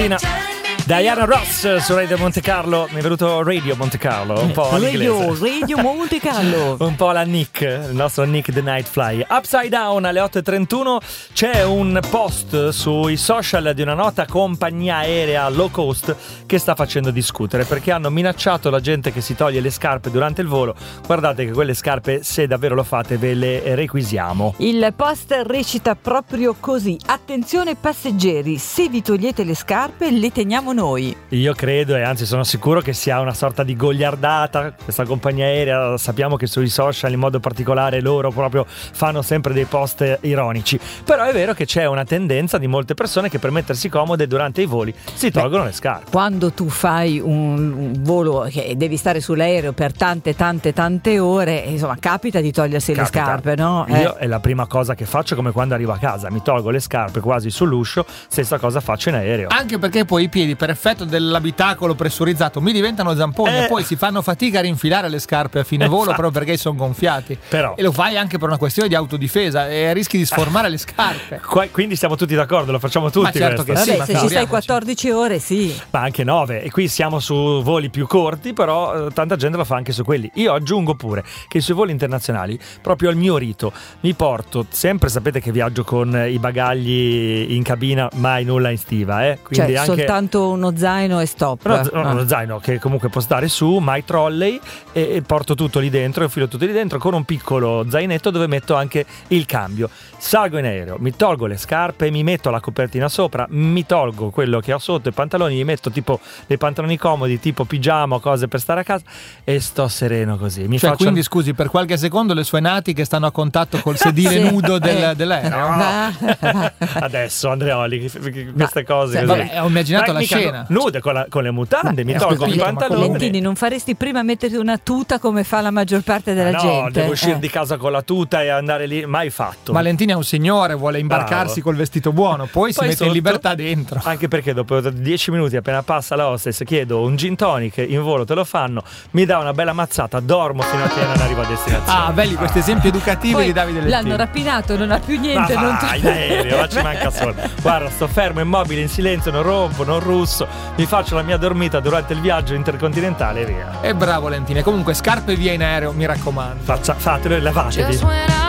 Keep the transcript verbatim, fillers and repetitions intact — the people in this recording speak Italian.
Diana Ross su Radio Monte Carlo. Mi è venuto Radio Monte Carlo, un po' Radio, Radio Monte Carlo. Un po' la Nick, il nostro Nick the Nightfly. Upside Down alle otto e trentuno. C'è un post sui social di una nota compagnia aerea low cost che sta facendo discutere perché hanno minacciato la gente che si toglie le scarpe durante il volo. Guardate che quelle scarpe, se davvero lo fate, ve le requisiamo. Il post recita proprio così: attenzione passeggeri, se vi togliete le scarpe le teniamo noi. Io credo e anzi sono sicuro che sia una sorta di goliardata questa compagnia aerea. Sappiamo che sui social in modo particolare loro proprio fanno sempre dei post ironici, però è vero che c'è una tendenza di molte persone che per mettersi comode durante i voli si tolgono Beh, le scarpe. Quando tu fai un, un volo che devi stare sull'aereo per tante tante tante ore, insomma capita di togliersi capita. le scarpe, no? Io eh. è la prima cosa che faccio, come quando arrivo a casa, mi tolgo le scarpe quasi sull'uscio. Stessa cosa faccio in aereo, anche perché poi i piedi, per effetto dell'abitacolo pressurizzato, mi diventano zamponi eh. e poi si fanno fatica a rinfilare le scarpe a fine volo proprio perché sono gonfiati. Però. E lo fai anche per una questione di autodifesa e rischi di sformare le scarpe. Qua, quindi siamo tutti d'accordo, lo facciamo tutti. Ma certo questo. che sì. Vabbè, se ci stai quattordici ore, sì. Ma anche nove. E qui siamo su voli più corti, però eh, tanta gente lo fa anche su quelli. Io aggiungo pure che sui voli internazionali, proprio al mio rito, mi porto sempre, sapete che viaggio con i bagagli in cabina, mai nulla in stiva, eh? Quindi cioè anche soltanto uno zaino e stop. Uno, ah. uno zaino che comunque può stare su, mai trolley, e, e porto tutto lì dentro, infilo tutto lì dentro con un piccolo zainetto dove metto anche il cambio. Salgo in aereo, mi tolgo le scarpe, mi metto la copertina sopra, mi tolgo quello che ho sotto, i pantaloni, mi metto tipo dei pantaloni comodi tipo pigiama o cose per stare a casa e sto sereno così. Mi cioè faccio... quindi scusi, per qualche secondo le sue natiche stanno a contatto col sedile sì. nudo del, dell'aereo? No. Adesso Andreoli, queste cose cioè, così. Vabbè, ho immaginato Dai, la scena nude con, la, con le mutande, mi eh, tolgo i pantaloni. Lentini, non faresti prima metterti una tuta come fa la maggior parte della no, gente? No, devo uscire eh. di casa con la tuta e andare lì, mai fatto. Valentini è un signore, vuole imbarcarsi Bravo. col vestito buono, poi, poi si mette sotto, in libertà dentro. Anche perché dopo dieci minuti appena passa la hostess chiedo un gin tonic, in volo te lo fanno, mi dà una bella mazzata, dormo fino a che non arrivo a destinazione. Ah, belli questi ah. esempi educativi poi di Davide Lentini. L'hanno rapinato, non ha più niente. Ma non vai, in aereo, ma ci manca solo. Guarda, sto fermo, immobile, in silenzio, non rompo, non russo, mi faccio la mia dormita durante il viaggio intercontinentale e via. E bravo Lentini, comunque scarpe via in aereo, mi raccomando. Faccia, fatelo e lavatevi.